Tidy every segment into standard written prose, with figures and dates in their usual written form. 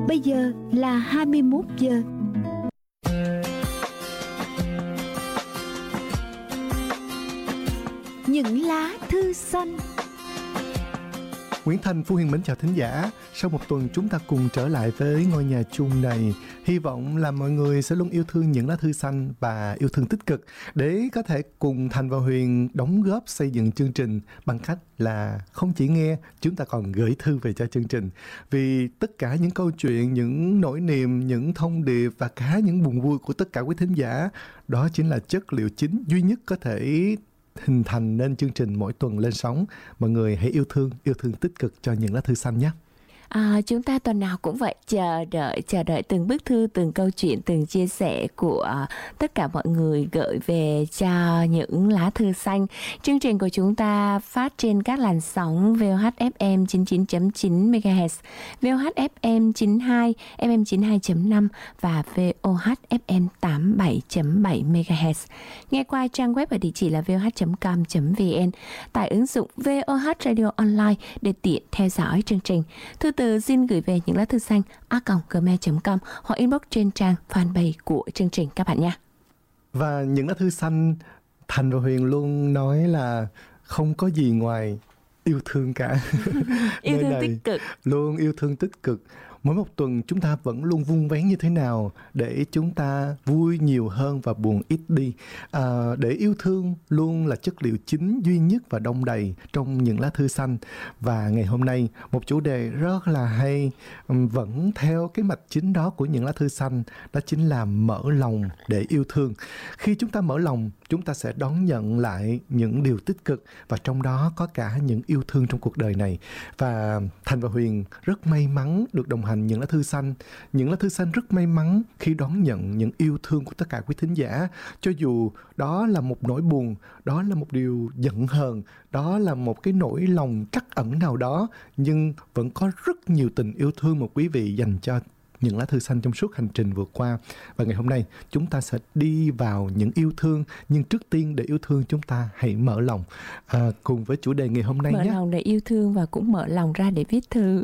Bây giờ là 21 giờ. Những lá thư xanh. Nguyễn Thành, Phú Hiền mến chào thính giả. Sau một tuần chúng ta cùng trở lại với ngôi nhà chung này. Hy vọng là mọi người sẽ luôn yêu thương những lá thư xanh và yêu thương tích cực để có thể cùng Thành và Huyền đóng góp xây dựng chương trình bằng cách là không chỉ nghe, chúng ta còn gửi thư về cho chương trình. Vì tất cả những câu chuyện, những nỗi niềm, những thông điệp và cả những buồn vui của tất cả quý thính giả, đó chính là chất liệu chính duy nhất có thể hình thành nên chương trình mỗi tuần lên sóng. Mọi người hãy yêu thương tích cực cho những lá thư xanh nhé. Chúng ta tuần nào cũng vậy, chờ đợi từng bức thư, từng câu chuyện, từng chia sẻ của tất cả mọi người gửi về cho những lá thư xanh. Chương trình của chúng ta phát trên các làn sóng VOHFM 99.9 MHz, VOHFM 92, FM 92.5 và VOHFM 87.7 MHz. Nghe qua trang web ở địa chỉ là voh.com.vn, tải ứng dụng VOH Radio Online để tiện theo dõi chương trình. Thư từ xin gửi về những lá thư xanh a@gmail.com hoặc inbox trên trang fanpage của chương trình các bạn nha. Và những lá thư xanh, Thành và Huyền luôn nói là không có gì ngoài yêu thương cả. Yêu thương tích cực. Luôn yêu thương tích cực. Mỗi một tuần chúng ta vẫn luôn vun vén như thế nào để chúng ta vui nhiều hơn và buồn ít đi. Để yêu thương luôn là chất liệu chính duy nhất và đong đầy trong những lá thư xanh. Và ngày hôm nay một chủ đề rất là hay, vẫn theo cái mạch chính đó của những lá thư xanh, đó chính là mở lòng để yêu thương. Khi chúng ta mở lòng, chúng ta sẽ đón nhận lại những điều tích cực, và trong đó có cả những yêu thương trong cuộc đời này. Và Thành và Huyền rất may mắn được đồng hành những lá thư xanh. Những lá thư xanh rất may mắn khi đón nhận những yêu thương của tất cả quý thính giả. Cho dù đó là một nỗi buồn, đó là một điều giận hờn, đó là một cái nỗi lòng trắc ẩn nào đó, nhưng vẫn có rất nhiều tình yêu thương mà quý vị dành cho những lá thư xanh trong suốt hành trình vừa qua. Và ngày hôm nay chúng ta sẽ đi vào những yêu thương, nhưng trước tiên để yêu thương chúng ta hãy mở lòng. Cùng với chủ đề ngày hôm nay nhé. Mở lòng để yêu thương và cũng mở lòng ra để viết thư.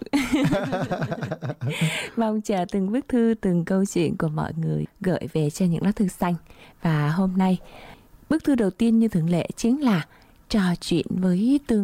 Mong chờ từng bức thư, từng câu chuyện của mọi người gửi về cho những lá thư xanh. Và hôm nay bức thư đầu tiên như thường lệ chính là trò chuyện với Tương